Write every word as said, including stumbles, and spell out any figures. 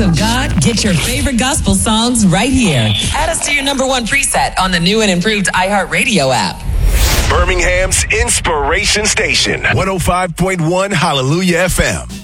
of God, get your favorite gospel songs right here. Add us to your number one preset on the new and improved iHeartRadio app. Birmingham's Inspiration Station, one oh five point one Hallelujah F M.